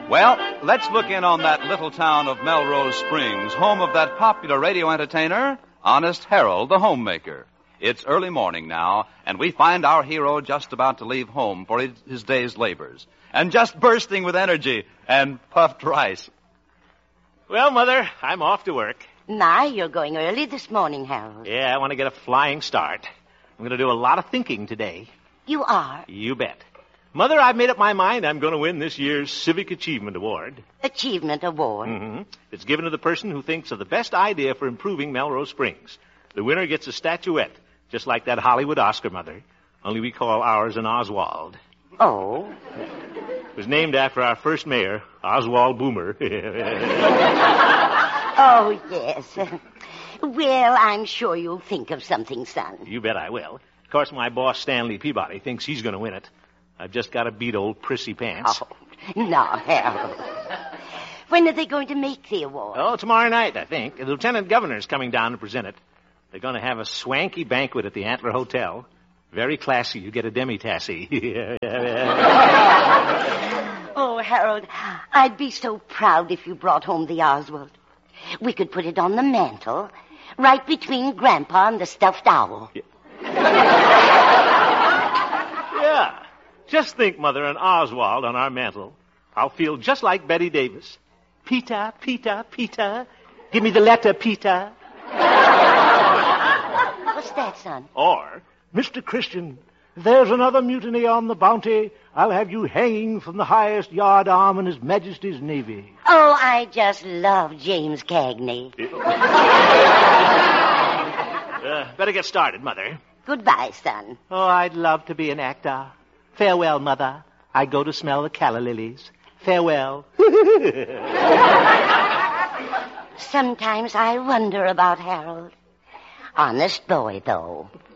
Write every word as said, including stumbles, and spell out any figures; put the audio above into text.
Well, let's look in on that little town of Melrose Springs, home of that popular radio entertainer, Honest Harold, the homemaker. It's early morning now, and we find our hero just about to leave home for his, his day's labors, and just bursting with energy and puffed rice. Well, Mother, I'm off to work. My, you're going early this morning, Harold. Yeah, I want to get a flying start. I'm going to do a lot of thinking today. You are? You bet. Mother, I've made up my mind I'm going to win this year's Civic Achievement Award. Achievement Award? Mm-hmm. It's given to the person who thinks of the best idea for improving Melrose Springs. The winner gets a statuette, just like that Hollywood Oscar, Mother. Only we call ours an Oswald. Oh? It was named after our first mayor, Oswald Boomer. Oh, yes. Well, I'm sure you'll think of something, son. You bet I will. Of course, my boss, Stanley Peabody, thinks he's going to win it. I've just got to beat old Prissy Pants. Oh, no, Harold. When are they going to make the award? Oh, tomorrow night, I think. The lieutenant governor's coming down to present it. They're going to have a swanky banquet at the Antler Hotel. Very classy. You get a demi-tassy. Oh, Harold, I'd be so proud if you brought home the Oswald. We could put it on the mantel, right between Grandpa and the stuffed owl. Yeah. Yeah. Just think, Mother, an Oswald on our mantel. I'll feel just like Betty Davis. Peter, Peter, Peter. Give me the letter, Peter. What's that, son? Or, Mister Christian, if there's another mutiny on the Bounty, I'll have you hanging from the highest yard arm in His Majesty's Navy. Oh, I just love James Cagney. uh, better get started, Mother. Goodbye, son. Oh, I'd love to be an actor. Farewell, Mother. I go to smell the calla lilies. Farewell. Sometimes I wonder about Harold. Honest boy, though.